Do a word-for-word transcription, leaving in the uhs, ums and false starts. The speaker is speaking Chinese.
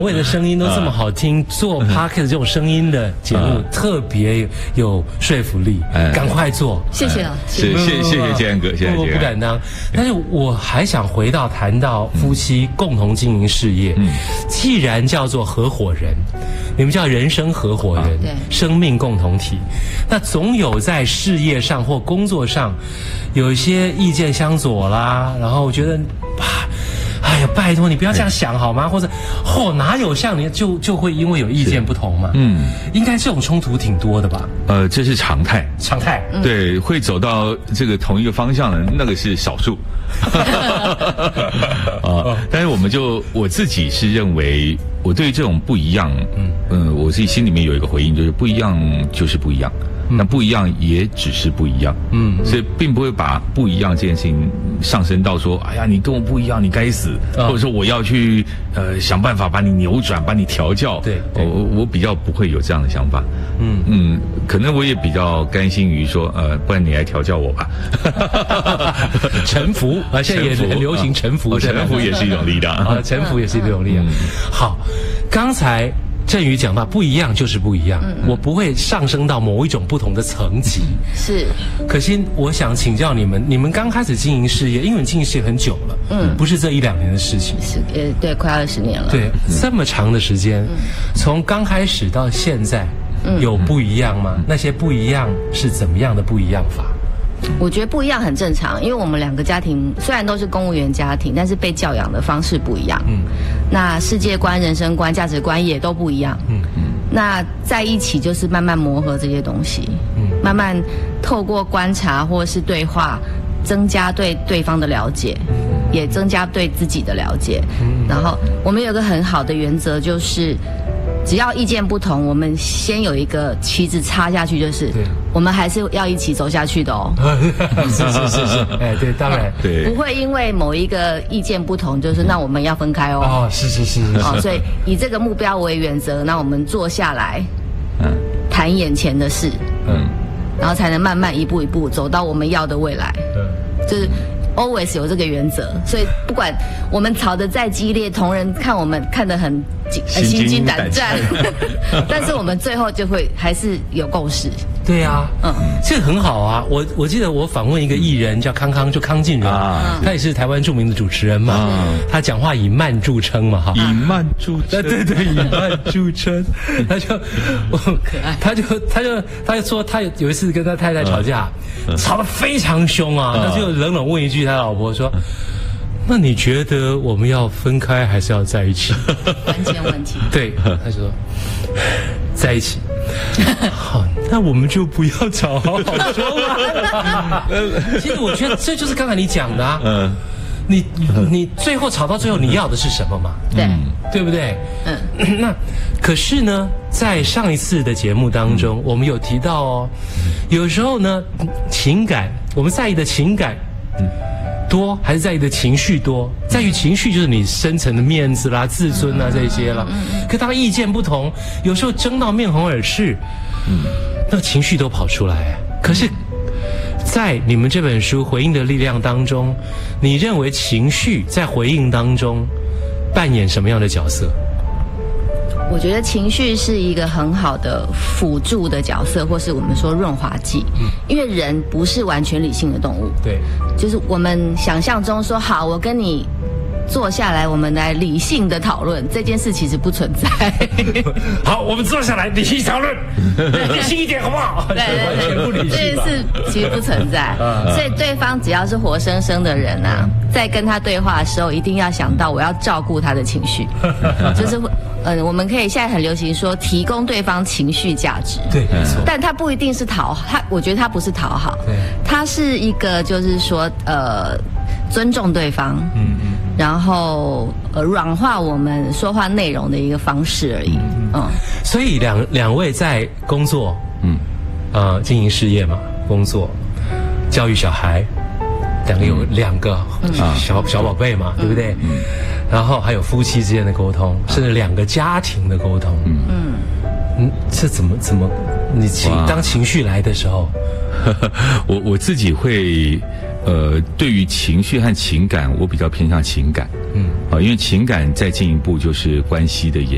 位的声音都这么好听，做 podcast 这种声音的节目特别有说服力，赶快做。 谢谢啊， 谢谢谢谢建安哥，谢谢。 我不敢当，但是我还想回到谈到夫妻共同经营事业，既然叫做合伙人，你们叫人生合伙人，生命共同体，那总有在事业上或工作上有一些意见相左啦，然后我觉得啊。哎呀，拜托你不要这样想好吗？或者，哦，哪有像你就就会因为有意见不同嘛？嗯，应该这种冲突挺多的吧？ 呃，这是常态， 常态。 对，会走到这个同一个方向的那个是少数。啊，但是我们就我自己是认为，我对这种不一样，嗯嗯、呃，我自己心里面有一个回应，就是不一样就是不一样。那不一样也只是不一样，嗯，所以并不会把不一样这件事情上升到说，哎呀，你跟我不一样，你该死，哦、或者说我要去呃想办法把你扭转，把你调教。 对， 我我比较不会有这样的想法，嗯嗯，可能我也比较甘心于说，呃，不然你来调教我吧。 臣服啊，现在也很流行臣服， 臣服也是一种力量啊，臣服也是一种力量。好，刚才。振宇讲到不一样就是不一样，嗯、我不会上升到某一种不同的层级。 是， 可是我想请教你们，你们刚开始经营事业，因为你经营事业很久了，嗯，不是这一两年的事情， 是呃对，快二十年了， 对，嗯、这么长的时间，嗯、从刚开始到现在，嗯、有不一样吗？那些不一样是怎么样的不一样法？ 我觉得不一样很正常，因为我们两个家庭虽然都是公务员家庭，但是被教养的方式不一样。嗯，那世界观、人生观、价值观也都不一样。嗯嗯，那在一起就是慢慢磨合这些东西，嗯，慢慢透过观察或是对话，增加对对方的了解，也增加对自己的了解。嗯，然后我们有个很好的原则就是。只要意见不同，我们先有一个旗子插下去，就是我们还是要一起走下去的哦。 是是是是，哎，对，当然对， 不会因为某一个意见不同，就是那我们要分开哦。 哦，是是是是。 哦，所以以这个目标为原则，那我们坐下来，嗯，谈眼前的事，嗯，然后才能慢慢一步一步走到我们要的未来。嗯，就是。always 有这个原则，所以不管我们吵得再激烈，同仁看我们看得很心惊胆战，但是我们最后就会还是有共识。 对啊，嗯，这个很好啊。我我记得我访问一个艺人叫康康，就康靖人，啊、他也是台湾著名的主持人嘛，啊、他讲话以慢著称嘛，哈， 以慢著称， 对对，以慢著称，他就我可爱，他就他就他就说他有一次跟他太太吵架，啊、吵得非常凶啊，啊他就冷冷问一句他老婆说。那你觉得我们要分开还是要在一起？ 关键问题。 对，他说在一起。好，那我们就不要吵，好好说嘛。其实我觉得这就是刚才你讲的啊。嗯。你你最后吵到最后，你要的是什么嘛？ 对， 对不对？嗯。那可是呢，在上一次的节目当中，我们有提到哦，有时候呢，情感我们在意的情感，嗯。多还是在意的情绪多？在于情绪就是你深层的面子啦、自尊啊这些啦。可当意见不同，有时候争到面红耳赤，那情绪都跑出来。可是，在你们这本书《回应的力量》当中，你认为情绪在回应当中扮演什么样的角色？ 我觉得情绪是一个很好的辅助的角色，或是我们说润滑剂。嗯，因为人不是完全理性的动物。 对， 就是我们想象中说好，我跟你坐下来，我们来理性的讨论这件事，其实不存在。 好，我们坐下来理性讨论，理性一点好不好？ 对对对，不理性，这件事其实不存在。所以对方只要是活生生的人啊，在跟他对话的时候，一定要想到我要照顾他的情绪，就是会。呃，我们可以现在很流行说提供对方情绪价值， 对，没错。 但他不一定是讨好，他我觉得他不是讨好，对，他是一个就是说呃尊重对方，嗯嗯，然后呃软化我们说话内容的一个方式而已，嗯。嗯所以两两位在工作，嗯，呃经营事业嘛，工作，教育小孩。两个有两个小小宝贝嘛，对不对？嗯，然后还有夫妻之间的沟通，甚至两个家庭的沟通。嗯嗯，嗯，这怎么怎么？你情当情绪来的时候， 我我自己会，呃，对于情绪和情感，我比较偏向情感。嗯，啊，因为情感再进一步就是关系的延